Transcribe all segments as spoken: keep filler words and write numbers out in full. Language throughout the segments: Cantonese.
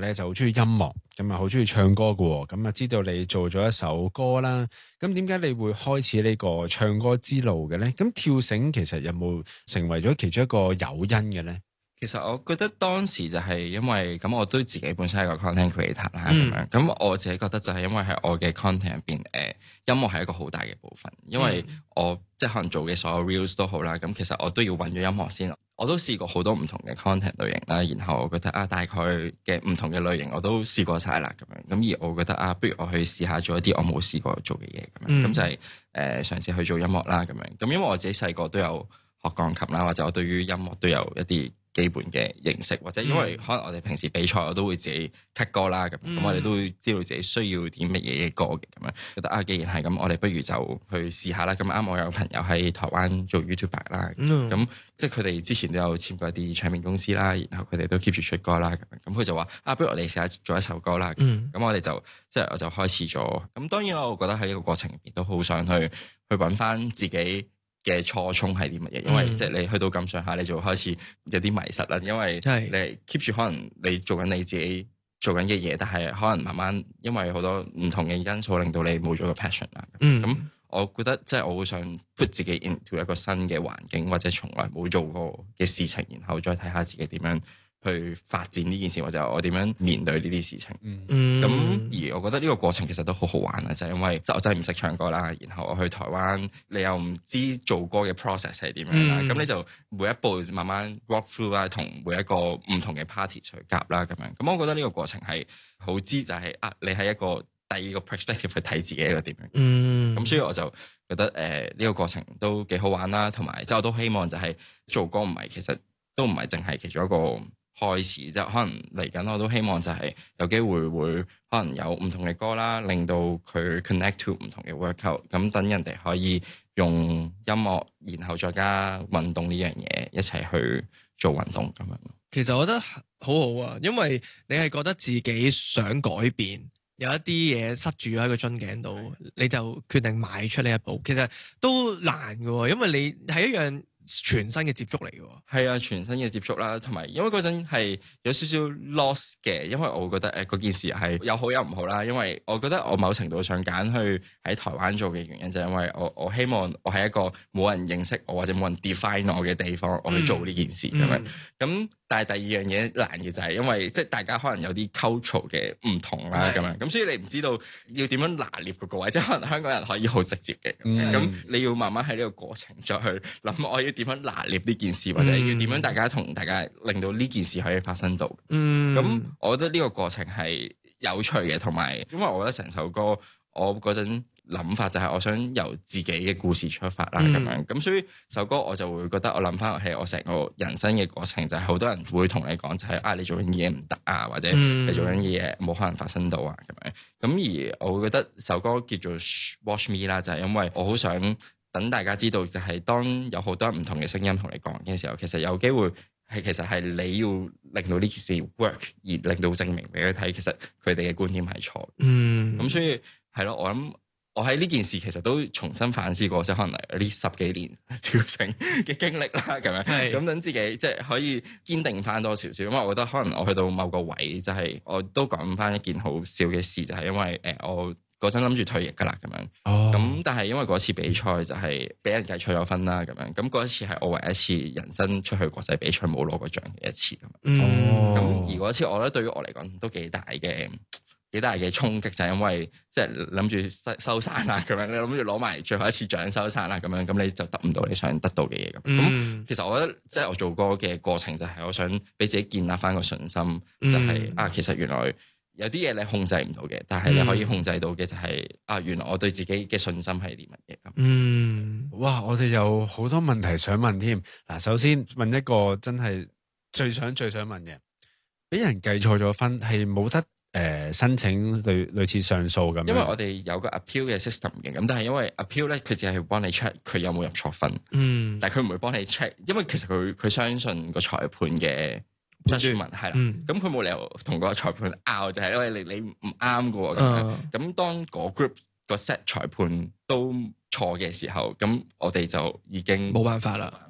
咧就好中意音樂，咁啊好中意唱歌嘅，咁啊知道你做咗一首歌啦。咁點解你會開始呢個唱歌之路嘅咧？咁跳繩其實有冇成為咗其中一個誘因嘅咧？ 其實我覺得當時就係因為咁，我都自己本身係個 content creator 啦，咁樣咁我自己覺得就係因為喺我嘅 content 入邊，誒、呃、音樂係一個好大嘅部分，因為我、嗯、即係可能做嘅所有 reels 都好啦，咁其實我都要揾咗音樂先。我都試過好多唔同嘅 content 類型啦，然後我覺得啊，大概嘅唔同嘅類型我都試過晒啦，咁樣咁而我覺得啊，不如我去試下做一啲我冇試過做嘅嘢，咁樣咁、嗯、就係、是、誒、呃、嘗試去做音樂啦，咁樣咁因為我自己細個都有學鋼琴啦，或者我對於音樂都有一啲基本嘅認識，或者因為可能我哋平時比賽我都會自己 cut 歌啦，咁咁、嗯、我哋都會知道自己需要啲乜嘢嘅歌嘅，咁樣覺得啊，既然係咁，我哋不如就去試下啦。咁啱我有朋友喺台灣做 YouTuber 啦，咁、嗯、即係佢哋之前都有簽過一啲唱片公司啦，然後佢哋都 keep 住出歌啦，咁咁佢就話啊，不如我哋試下做一首歌啦。咁、嗯、我哋就即係我就開始咗。咁當然我覺得喺呢個過程入邊都好想去去揾翻自己嘅初衷係啲乜嘢？因為即係你去到咁上下，你就開始有啲迷失啦。因為你 keep 住可能你做緊你自己做緊嘅嘢，但係可能慢慢因為好多唔同嘅因素，令到你冇咗個 passion 啦。咁、嗯、我覺得即係我會想 put 自己 into 一個新嘅環境，或者從來冇做過嘅事情，然後再睇下自己點樣去發展呢件事，或者我點樣面對呢啲事情。咁、嗯、而我覺得呢個過程其實都好好玩啊！就係、是、因為即係我真係唔識唱歌啦，然後我去台灣，你又唔知做歌嘅 process 係點樣啦，咁、嗯、你就每一步慢慢 walk through 啦，同每一個唔同嘅 party 去夾啦，咁樣。咁我覺得呢個過程係好知就係、是、啊，你喺一個第二個 perspective 去睇自己一個點樣。咁、嗯、所以我就覺得誒呢、呃這個過程都幾好玩啦，同埋即係我都希望就係做歌唔係其實都唔係淨係其中一個開始，即係可能嚟緊我都希望就係有機會會可能有唔同嘅歌啦，令到佢 connect to 唔同嘅 workout， 咁等人哋可以用音樂然後再加運動呢樣嘢一齊去做運動咁樣。 其實我覺得好好啊，因為你係覺得自己想改變，有一啲嘢塞住喺個樽頸度，你就決定邁出呢一步，其實都難㗎，因為你係一樣全新嘅接觸嚟嘅。 係啊，全新嘅接觸啦，同埋因為嗰陣係有少少 lost 嘅，因為我會覺得誒嗰件事係有好有唔好啦。因為我覺得我某程度上揀去喺台灣做嘅原因就係因為我我希望我係一個冇人認識我或者冇人 define 我嘅地方，我去做呢件事咁樣。咁、嗯嗯、但係第二樣嘢難嘅就係因為即係大家可能有啲 culture 嘅唔同啦咁樣，咁所以你唔知道要點樣拿捏嗰個位，即係可能香港人可以好直接嘅，咁、嗯、你要慢慢喺呢個過程再去諗我要點樣拿捏呢件事，或者要點樣大家同大家令到呢件事可以發生到。嗯，咁我覺得呢個過程係有趣嘅，同埋因為我覺得成首歌我嗰陣諗法就係我想由自己嘅故事出發啦，咁、嗯、樣咁所以首歌我就會覺得我諗翻係我成個人生嘅過程，就係、是、好多人會同你講就係、是、啊你做緊嘢唔得啊，或者你做緊嘢冇可能發生到啊咁樣。咁而我會覺得首歌叫做 Watch Me 啦，就係、是、因為我好想等大家知道，就係當有好多唔同嘅聲音同你講嘅時候，其實有機會係其實係你要令到呢件事 work， 而令到證明俾佢睇，其實佢哋嘅觀點係錯。嗯，咁所以係咯，我諗我喺呢件事其實都重新反思過，即係可能嚟呢十幾年跳繩嘅經歷啦，咁樣，咁等自己即係可以堅定翻多少少。因為我覺得可能我去到某個位，就係、是、我都講翻一件好笑嘅事，就係、是、因為誒、呃、我。嗰陣諗住退役噶啦，咁樣，咁、oh. 但係因為嗰次比賽就係俾人計錯咗分啦，咁樣，咁嗰一次係我唯一一次人生出去國際比賽冇攞過獎嘅一次咁。咁、oh. 而嗰次我覺得對於我嚟講都幾大嘅，幾大嘅衝擊，就係、是、因為即係諗住收收山啦，咁樣，你諗住攞埋最後一次獎收山啦，咁樣，咁你就得唔到你想得到嘅嘢咁。咁、mm. 其實我覺得即係我做歌嘅過程就係我想俾自己建立翻個信心，就係、是 mm. 啊，其實原來。有啲嘢你控制唔到嘅，但係你可以控制到嘅就係、是嗯、啊，原來我對自己嘅信心係啲乜嘢咁。 嗯，哇！我哋有好多問題想問添。嗱，首先問一個真係最想最想問嘅，俾人計錯咗分係冇得誒、呃、申請類類似上訴咁。 因為我哋有個 appeal 嘅 system 嘅，咁但係因為 appeal 咧，佢只係幫你 check 佢有冇入錯分。嗯，但係佢唔會幫你 check，因為其實佢佢相信個裁判嘅。judgment 係啦，咁佢冇理由同個裁判拗，就係、是、因為你你唔啱嘅喎。咁、uh. 咁當個 group 個 set 裁判都錯嘅時候，咁我哋就已經冇辦法啦。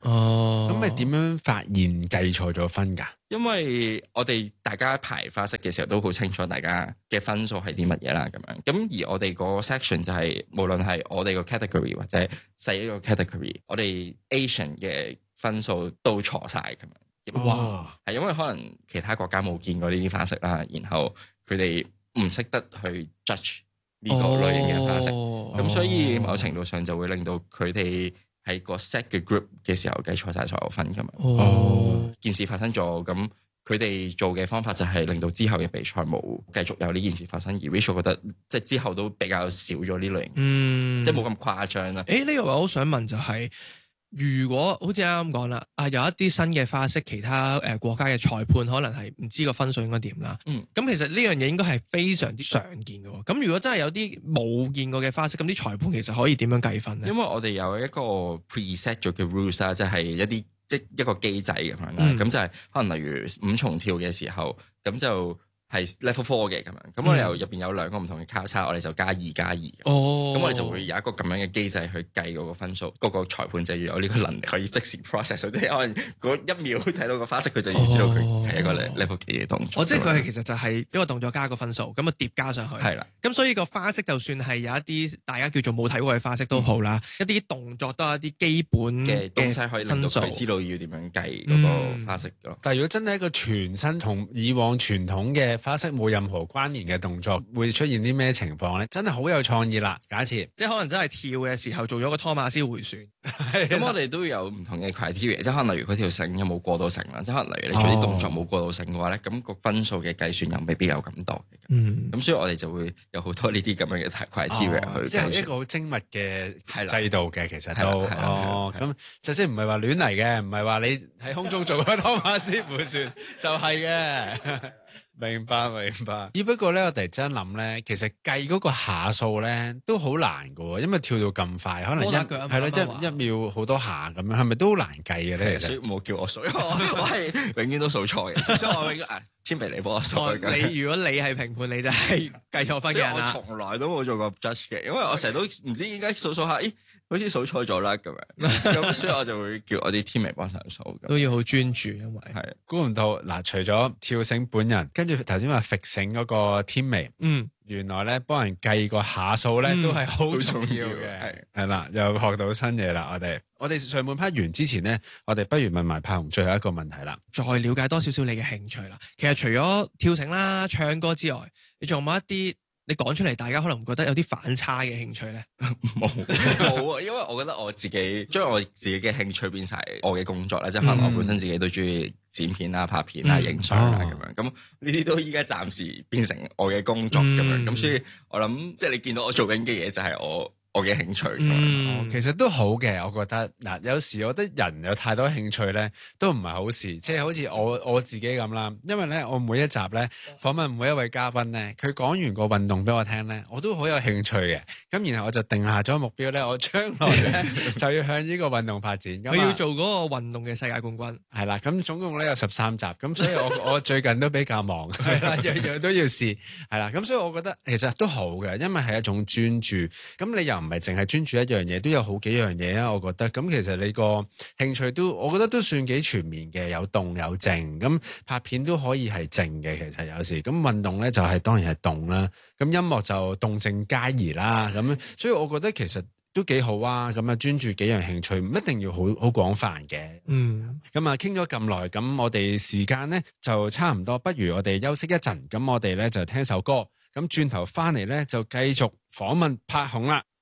哦， 咁你點樣發現計錯咗分㗎？ 因為我哋大家排花式嘅時候都好清楚大家嘅分數係啲乜嘢啦，咁樣咁而我哋個 section 就係、是、無論係我哋個 category 或者細一個 category，我哋 Asian 嘅分數都錯晒咁樣。 哇！ 係因為可能其他國家冇見過呢啲花式啦，然後佢哋唔識得去 judge 呢個類型嘅花式，咁、 哦、 所以某程度上就會令到佢哋喺個 set 嘅 group 嘅時候計錯晒所有分咁樣。 哦， 件事發生咗，咁佢哋做嘅方法就係令到之後嘅比賽冇繼續有呢件事發生，而 Rachel 覺得即係之後都比較少咗呢類型， 嗯， 即係冇咁誇張啦。 誒呢、這個我好想問就係、是。如果好似啱啱講啦，啊有一啲新嘅花式，其他誒、呃、國家嘅裁判可能係唔知個分數應該點啦。 嗯， 咁其實呢樣嘢應該係非常之常見嘅喎。咁如果真係有啲冇見過嘅花式，咁啲裁判其實可以點樣計分咧？ 因為我哋有一個 preset 咗嘅 rules 啦，即係一啲即一個機制咁樣啦。咁、嗯、就係可能例如五重跳嘅時候，咁就係 level four 嘅咁樣。咁我哋由入邊有兩個唔同嘅交叉，我哋就加二加二。 哦， 咁我哋就會有一個咁樣嘅機制去計嗰個分數。嗰、那個裁判就要有呢個能力可以即時 process，即係可能嗰一秒睇到個花式，佢就要知道佢係一個 level 幾嘅動作。 哦，即係佢係其實就係一個動作加個分數，咁啊疊加上去。係啦。咁所以個花式就算係有一啲大家叫做冇睇過嘅花式都好啦，嗯、一啲動作都係一啲基本嘅東西可以令到佢知道要點樣計嗰個花式咯。 嗯、但係如果真係一個全新同以往傳統嘅花式冇任何關聯嘅動作，會出現啲咩情況咧？真係好有創意啦！假設即係可能真係跳嘅時候做咗個托馬斯回旋， 咁我哋都有唔同嘅 criteria，即係可能例如嗰條繩有冇過到繩啦，即係可能例如你做啲動作冇過到繩嘅話咧，咁、哦、個分數嘅計算又未必有咁多嘅。嗯，咁所以我哋就會有好多呢啲咁樣嘅 criteria、哦、去計算， 即係一個好精密嘅制度嘅，其實都哦，咁就即係唔係話亂嚟嘅，唔係話你喺空中做個托馬斯回旋就係嘅。明白明白，只不過咧，我突然之間諗咧，其實計嗰個下數咧都好難噶，因為跳到咁快，可能一係咯一一秒好多下咁樣，係咪都好難計嘅咧？其實冇叫我數，我我係永遠都數錯嘅，所以我永遠千祈你幫我數。 你如果你係評判，你就係計錯分嘅人啦。 我從來都冇做過 judge 嘅，因為我成日都唔知點解數數下，咦，好似數錯咗啦咁樣，咁所以我就會叫我啲 teammate 幫手數。 都要好專注，因為係估唔到嗱，除咗跳繩本人，跟住頭先話揈繩嗰個 teammate，嗯，原來咧幫人計個下數咧都係好重要嘅，係係啦，又學到新嘢啦，我哋我哋上半 part 完之前咧，我哋不如問埋柏雄最後一個問題啦，再了解多少少你嘅興趣啦。其實除咗跳繩啦、唱歌之外，你仲有冇一啲你講出嚟，大家可能覺得有啲反差嘅興趣咧？ 冇冇啊，因為我覺得我自己將我自己嘅興趣變晒我嘅工作啦，即係可能我本身自己都中意剪片啦、拍片啦、影相啦咁樣，咁呢啲都依家暫時變成我嘅工作咁樣，咁、嗯、所以我諗即係你見到我做緊嘅嘢就係我。我嘅興趣， 嗯，其實都好嘅，我覺得嗱，有時我覺得人有太多興趣咧，都唔係好事，即係好似我我自己咁啦，因為咧我每一集咧訪問每一位嘉賓咧，佢講完個運動俾我聽咧，我都好有興趣嘅，咁然後我就定下咗目標咧，我將來咧就要向呢個運動發展， 我要做嗰個運動嘅世界冠軍， 係啦，咁總共咧有十三集，咁所以我我最近都比較忙，係啦，樣樣都要試，係啦，咁所以我覺得其實都好嘅，因為係一種專注，咁你又唔係淨係專注一樣嘢，都有好幾樣嘢啊！我覺得咁其實你個興趣都，我覺得都算幾全面嘅，有動有靜。咁拍片都可以係靜嘅，其實有時咁運動咧就係、是、當然係動啦。咁音樂就動靜皆宜啦。咁所以我覺得其實都幾好啊！咁啊專注幾樣興趣，唔一定要好好廣泛嘅。嗯。咁啊傾咗咁耐，咁我哋時間咧就差唔多，不如我哋休息一陣。咁我哋咧就聽首歌。咁轉頭翻嚟咧就繼續訪問柏雄啦。